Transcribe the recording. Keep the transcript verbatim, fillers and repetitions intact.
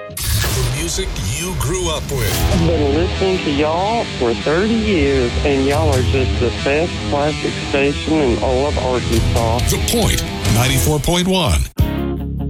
The music you grew up with. I've been listening to y'all for thirty years, and y'all are just the best classic station in all of Arkansas. The Point, ninety-four point one.